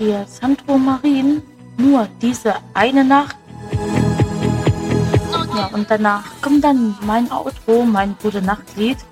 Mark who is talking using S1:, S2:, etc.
S1: hier Sandro Marin nur diese eine Nacht. Ja, und danach kommt dann mein Outro, mein Gute-Nacht-Lied.